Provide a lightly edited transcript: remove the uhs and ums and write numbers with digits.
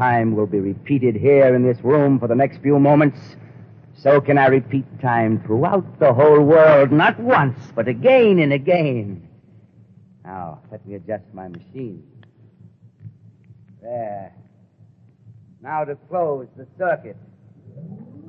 time will be repeated here in this room for the next few moments, so can I repeat time throughout the whole world, not once, but again and again. Now, let me adjust my machine. There. Now to close the circuit.